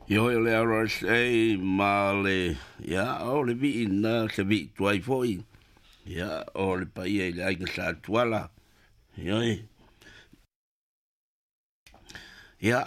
Yo le aro sei male ya o le vi na se vi tuai foi ya o le pai e le ai sa tuala yo ya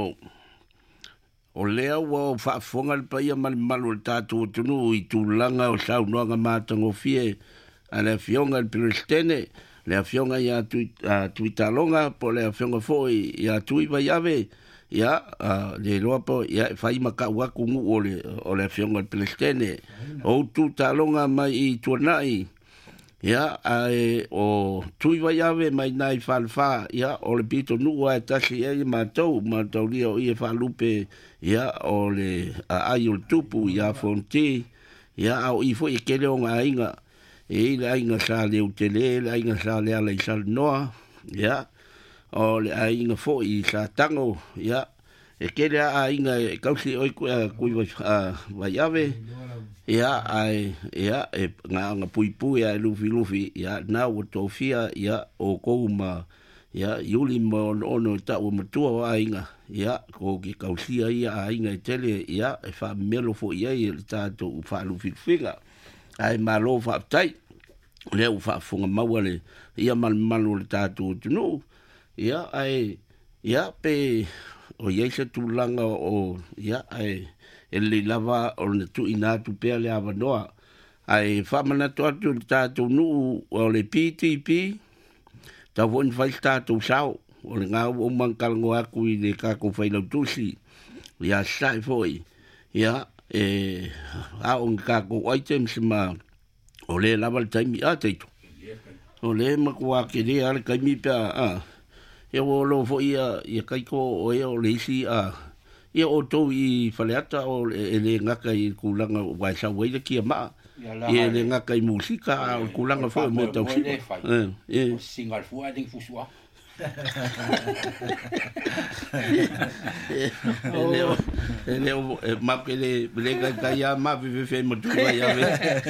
o lea wa fa fonga le pai mal mal tatu tunu I tu langa o sa no nga matango fie ale fionga le prestene le fionga ya tu talonga po le fionga foi ya tu va yave ya le lopo ya fai maka wa kungu o le fionga le prestene o tu talonga mai I tuanai ya o tu va yave mai nai falfa ya o le pito nu wa tasi e matou lia o I fa lupe ya o le ai o tupu ya fonti ya au I foi ke le nga inga e le ainga sa le utele le ainga sa le ala I sa noa ya o le ainga foi sa tango ya e ke le ainga kausi oi kui va yave ya ya nga pui pui ya lufi ya na o tofia ya o kouma ya yuli mo ono ta o matua ainga ya ko ki kausia ia ainga tele ya e fa melo fo ia I ta to fa lufi figa ai malo fa tai le u fa funga mawale ia mal malo le tatu tunu ia ai ia pe o ia se tu langa o ia ai ele lava o le tu ina tu pe le ava noa ai fa mana to tu tatu nu o le PTP ta von fa tatu sao o le nga o mankal ngo aku I le ka ko fa ilo tusi ia sai foi ia a on ka ko items ma o le lava le taimi a teito o le makua ke le ale kaimi pe e o lo fo ia kai ko o e o le isi ia o to I faleata o le ngaka I kulanga wa sa we le kia ma e le ngaka I musika o kulanga fo me tau si o singal fu a ding fusua Leo ma que le ya ma vive fe mo tu ya ve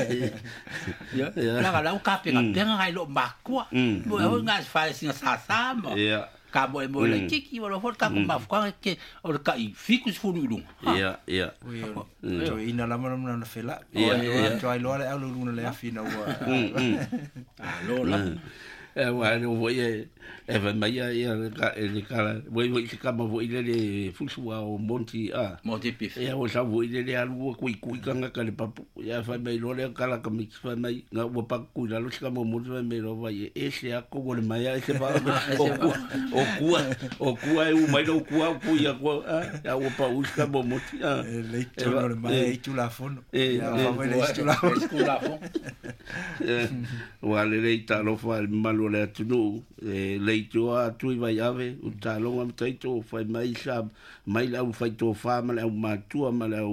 la la ka pe nga ai lo makua mo o nga fa singa sa sa mo ka mo mo le kiki o lo for ka ma fa ke o ka I ficus fu lu ya jo ina la mo na fela jo ai lo le au lu le afina wa lo la wa no voy va mai le cara voy se kama voy le fusua o monti pif ya o sa voy le alu ku kanga ka le papu ya fa mai lo le kala ka mix fa mai nga o pa ku la lo se kama mo va me lo vai ese a ko le mai ese va o ku ai u mai lo ku ya ko ya o pa us ka mo monti le to le mai tu la fono ya fa mai le tu la fono wa le ta lo fa malo le tunu le toa tu vai ave o talonga mtaito fai mai sa mai la fai to fa ma la matua ma la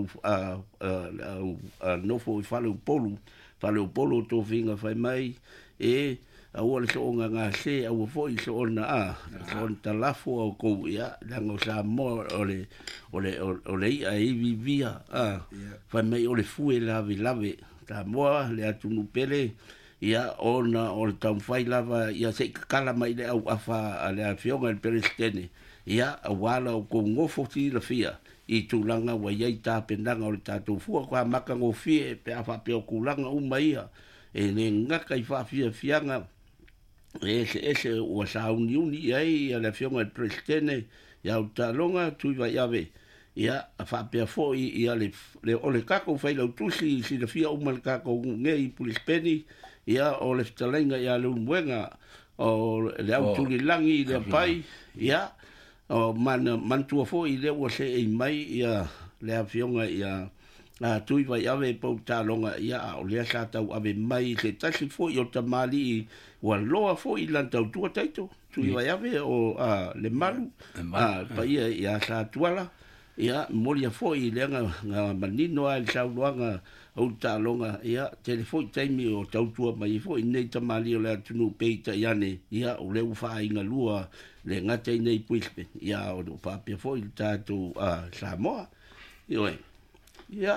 no fo fa le polo to finga fai mai e a o le so nga se a o fo I so na on talafo o ko ya lango sa mo ole ai vivia fai mai o le fu e lave ta mo le atunu pele ia ona o le tau whai lava ia se kala mai le au afa le a fionga le perestene ia a wala o ko ngofo ti la fia I tūlanga wa iei tā pendanga o le tātou fua kua maka ngō fie pe a whape o kūlanga umaia e ne ngaka I whawhia fianga ese ua sauni uni iei a le fionga le perestene ia o tālonga tui vai ave ia a whapea fōi ia le ole kako whai lau tusi si le fia uma le kako ngei pulispeni ia o le fitalenga ia le umuenga o le autuli langi le pai ia o mantua fo I le ua se e mai ia le afionga ia tui vai ave pau talonga ia o le sa tau ave mai se tasi fo I o tamali ua loa fo I lan tau tua taito tui vai ave o le malu pa ia sa tuala ia molia fo I le nga manino ai sa luanga o talonga ia telefoni taimi o tautua mai fo I nei tamali o le tunu peita iane ia o le ufa inga lua le ngate nei puispe ia o papia fo I tatu Samoa ia ia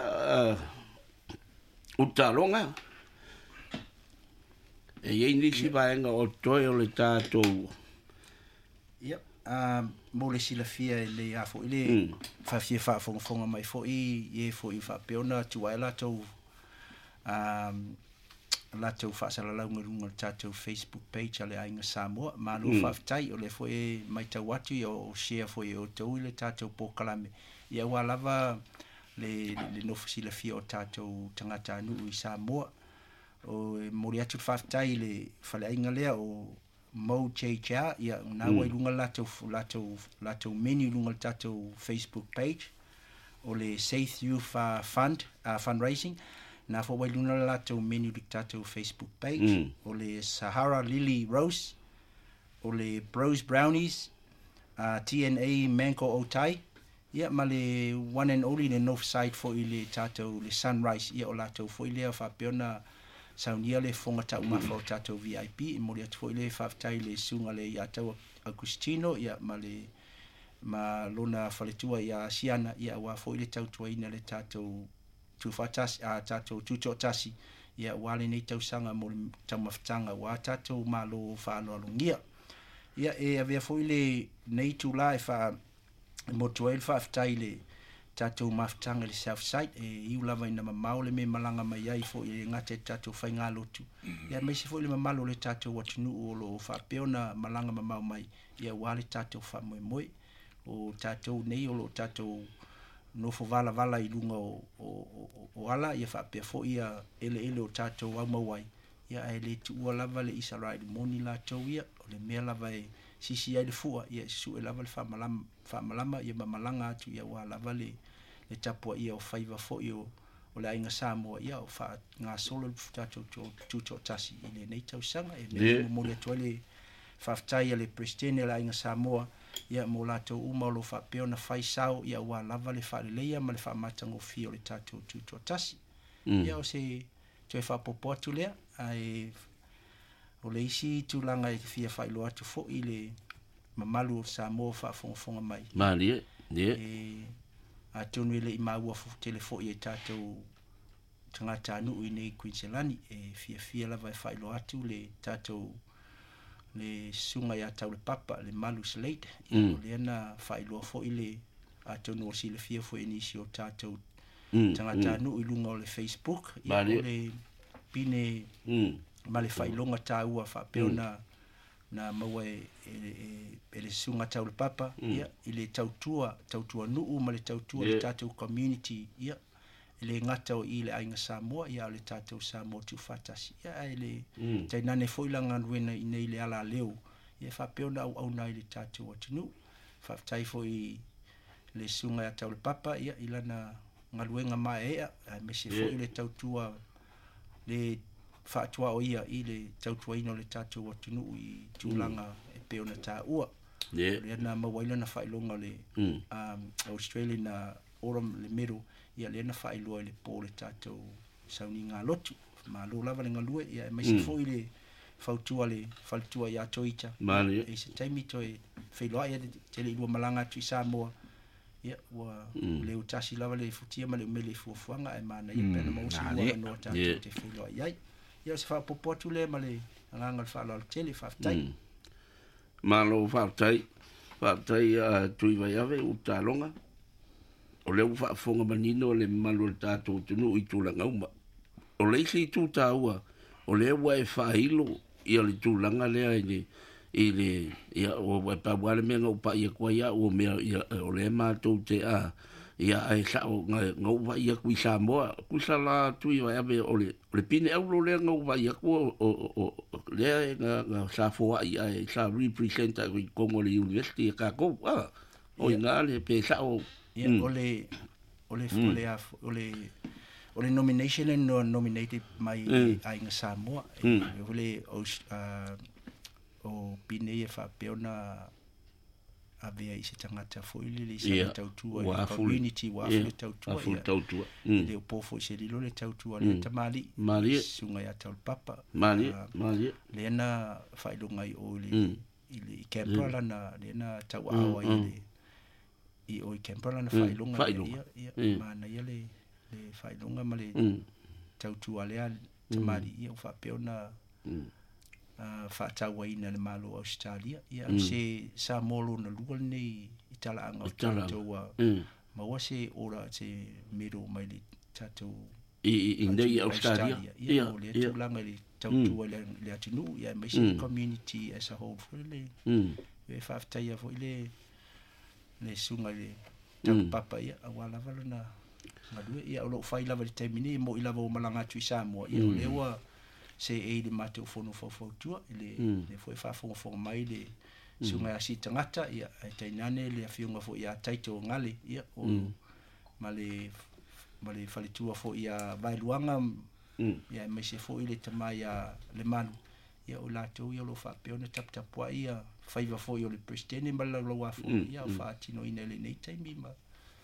o talonga e nisi vaenga o toi o le tatu mo le silafia le a fo ile fa fie fa fonga mai fo i fo i fa peona tu ai la to la to fa sala la ngunga tato Facebook page ale ainga Samoa ma lo fa tai o le fo e mai ta watu o share fo o to ile tato po kalame ia wa lava le no silafia o tato tangata nu i Samoa o mori atu fa tai le fa le ainga le o Mo Checha ia na wai lunga lato menu lunga tato Facebook page o le Safe Youth Fund fundraising na fo wai lunga lato menu tato Facebook page o le Sahara Lily Rose o le Bros Brownies TNA Manko Otai ia ma le one and only the north side fo ile tato le Sunrise ia o lato fo ile fa peona saunia le fonga ta umafo tato VIP mo le tfo ile faftai le sunga le ya tau Agustino ya ma lona faletua ya siana ya wa fo ile tau tuaina le tato tu fatas tato tuto tasi ya wale nei tau sanga mo tau maftanga wa tato malo fa lo lungia ya ave fo ile nei tu la fa mo 12 faftai le tato maftanga le south side iu lava ina maule me malanga mai ai fo i ngate tato fainga lotu ya me se fo le mamalo le tato watunu o lo fa peona malanga mamau mai ya wale tato fa moi o tato nei o lo tato no fo vala i lunga o ala ya fa pe fo ia ele o tato wa mawai ya ele tu lava le isa ride moni la to ia o le me lava sisi ai le fua ia su lava le fa malama ia malanga tu ia wa lava le tapo ia o faiva fo io o le ainga Samoa ia o fa nga solo tato tuto tasi ile nei tau sanga mo le toile faftai le pristine la ainga Samoa ia mo lato uma lo fa peona fai sao ia wa lava le fa leia ma le fa matango fio le tato tuto tasi ia o se toi fa popotu lea ai o le isi tulanga e fia fai lo atu fo ile mamalu Samoa fa fonga mai mali a tonu ile imaua fu telefo i tato tangata anu i nei Queensland fia lava fai lo atu le tato le sunga ya tau le papa le malu slate le ana fai lo fo ile a tonu o sile fia fo inisio tato tangata anu i lunga o le Facebook i le pine male fai longa taua fa peona na maua ele sunga tau le papa ia ile tautua nuu ma le tautua le tatou community ia ile ngata o ile ainga Samoa ia le tatou Samoa tu fatasi ia ile tainane foi langa luena ina ile ala leo ia fa peona au na ile tatou atunu fa tai foi le sunga tau le papa ia ilana ngaluenga mai ia me se foi ile tautua le fatua o ia ile tautua ino le tatou atunu i tulanga peona ta ua le na mawaila na failonga le Australia na oram le middle ia le na failo le pole tatou sauni nga lotu ma lo lava le ngalue ia mai se foi le fautua le faltua ya toita e se taimi toi failo ia tele i malanga tu Samoa ia wa le utasi lava le futia ma le mele fuanga e mana ia pena mo se no tatou te failo ia se fa popotu le ma le nganga fa lo tele fa tai malo faftai tui vai ave utalonga o le ufa fonga manino le malo tato tunu i tulanga uma o le si tu taua o le wa fa hilo ia le tulanga le ile ia o pa wale menga upa ia kwa ia o me ia o le ma tu te a ia ai sa o ngau va ia ku Samoa ku sala tui vai ave o le pine au le ngau va ia ku o le nga sa fo ia sa represent a Kongo le university ka ko o ina le pe sa o ole nomination and nominated mai ai nga Samoa ole o pine fa peona avea isi tangata foili le isi tautua community wa tautua le pofo isi lilo le tautua le tamali sunga ya tau papa le na failunga i o le Kampala na le na tau awa i o Kampala na failunga mana ia le failunga ma le tautua le tamali ia ufa peona whaatawaina le malo Australia ia se sa molo na lua nei I talaanga o tātou maua se ora se mero mai le tātou I nei Australia ia o le tūlanga le tautua le atinu ia mai se community as a whole le e whaftaia fo le sunga le tau papa ia awala valana ngadue ia o lo fai lava le taimini mo I lava o malanga tu Samoa ia o lewa se e le mate o fono tua le foi fo mai le sunga si tangata ia te nane le afiunga fo ia taito ngale ia o male fale tua fo ia bailuanga ia me se fo ile tama ia le manu ia o lato ia lo fa peona tap ia faiva fo ia le presidente mbala lo wa fo ia fa tino ina le nei taimi ma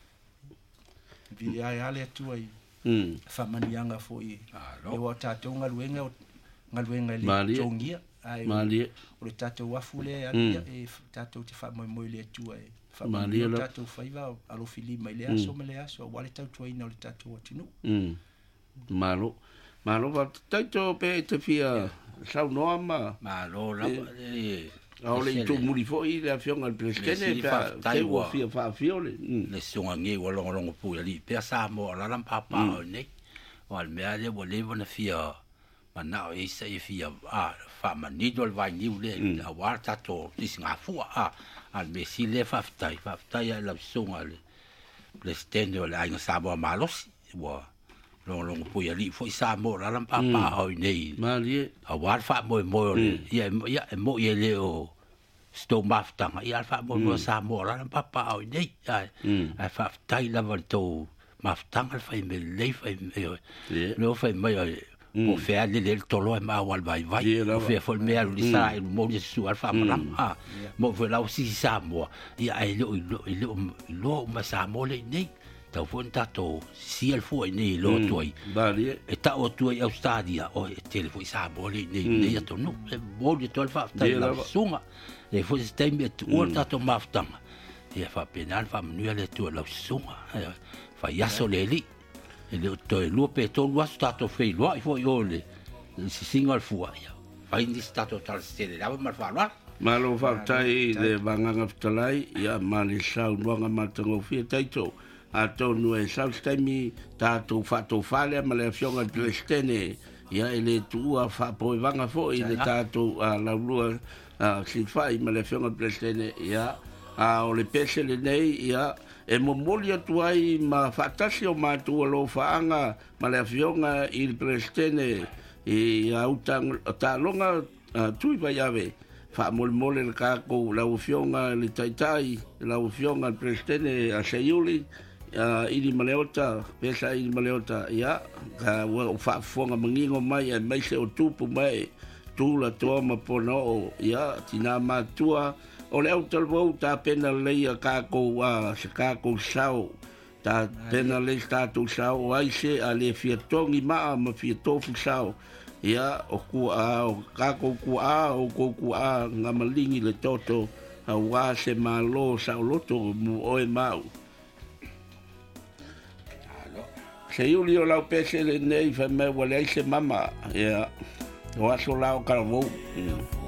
vi ai ale tua fa manianga fo ia e wa tato ngaluenga le tongia ai o le tatou afu le ia e tatou te fa moi le tua e fa mai tatou faiva alo filima le aso me le aso wale tatou ina o le tatou atinu malo va tatou pe te fia sau noa malo la o le tu muri fo I le afionga le presidente te wo fia fa fiole le songa nge wo longo pu ya li pe sa mo la lam papa ne wal me ale wo le bona fia mana o isa e fia fa manido al vai niu le a warta to disinga fu al me si le fa tai la songa le stendo le ai sabo malos wo longo pu ya li fo isa mo la lam papa o nei mali a war fa mo ia mo ye le o sto maftanga ia fa mo sa mo la lam papa o nei ai fa tai la volto maftanga fa me le fa no fa mai o fe le tolo e ma wal vai o fe fol me al sa il mo su al fa ma mo fe la si sa mo ia ai lo ma sa mo le nei tau fon tato si el fu nei lo toi e ta o tu Australia o telefoni sa mo le nei to no mo de tol fa ta la sunga e fu stai met o tato maftanga e fa penal fa manu le tu la sunga fa ya soleli e le to lo pe to lo stato fe lo I fo yo le si single fu ya fa indi stato tal stele la ma fa lo malo fa tai le vanganga ftalai ya mali sau nuanga matango fia taito a tonu e sau stemi tato fato fale ma le fionga presidente ya ele tua fa po vanga fo ile tato a la lua si fai ma le fionga presidente ya a o le pese le nei ya e momolia tuai ma fatasi o matu lo faanga ma le fionga il presidente e autang talonga tui vai ave fa mole le kako la fionga le taitai la fionga il presidente a seiuli ili maleota pesa ili maleota ya ka wa fa fonga mangingo mai e mai se o tupu mai tu la toma pono ya tina matua o le auto vo ta pena le ka ko wa se ka ko sao ta pena le statu sao ai se ale fietongi ma fietofu sao ya o ku o ka ko ku a ngamalingi le toto wa se malo sao loto mu o e mau se Julio la pese le nei fa me wale se mama ya o aso la o carvo